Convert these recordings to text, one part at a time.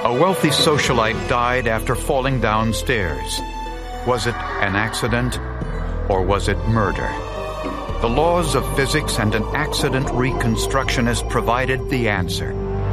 A wealthy socialite died after falling downstairs. Was it an accident or was it murder? The laws of physics and an accident reconstructionist provided the answer.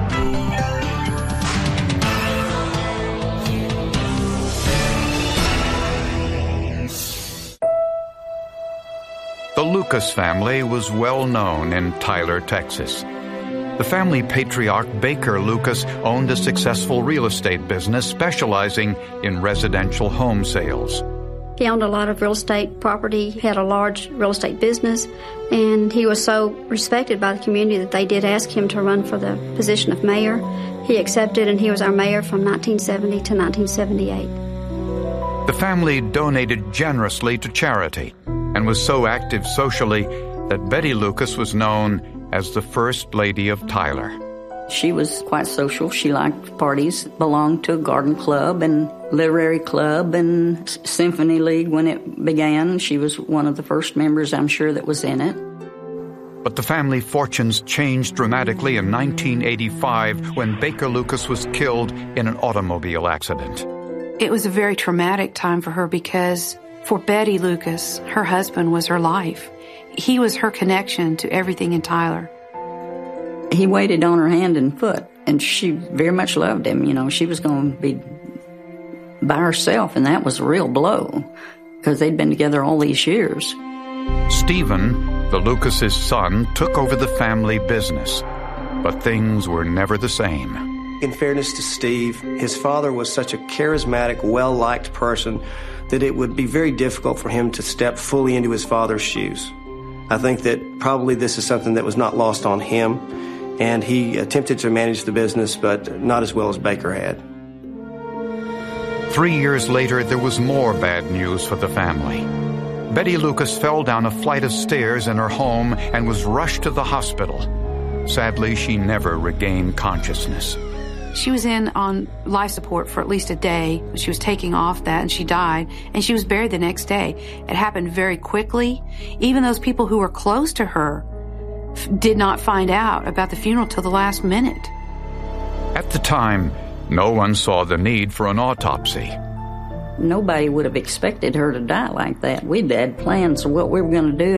The Lucas family was well known in Tyler, Texas. The family patriarch Baker Lucas owned a successful real estate business specializing in residential home sales. He owned a lot of real estate property, had a large real estate business, and he was so respected by the community that they did ask him to run for the position of mayor. He accepted, and he was our mayor from 1970 to 1978. The family donated generously to charity and was so active socially that Betty Lucas was known as the First Lady of Tyler. She was quite social. She liked parties, belonged to a garden club and literary club and symphony league when it began. She was one of the first members, I'm sure, that was in it. But the family fortunes changed dramatically in 1985 when Baker Lucas was killed in an automobile accident. It was a very traumatic time for her because for Betty Lucas, her husband was her life. He was her connection to everything in Tyler. He waited on her hand and foot, and she very much loved him. You know, she was going to be by herself, and that was a real blow because they'd been together all these years. Stephen, the Lucas' son, took over the family business, but things were never the same. In fairness to Steve, his father was such a charismatic, well-liked person that it would be very difficult for him to step fully into his father's shoes. I think that probably this is something that was not lost on him, and he attempted to manage the business, but not as well as Baker had. 3 years later, there was more bad news for the family. Betty Lucas fell down a flight of stairs in her home and was rushed to the hospital. Sadly, she never regained consciousness. She was in on life support for at least a day. She was taking off that, and she died, and she was buried the next day. It happened very quickly. Even those people who were close to her did not find out about the funeral till the last minute. At the time, no one saw the need for an autopsy. Nobody would have expected her to die like that. We'd had plans of what we were going to do.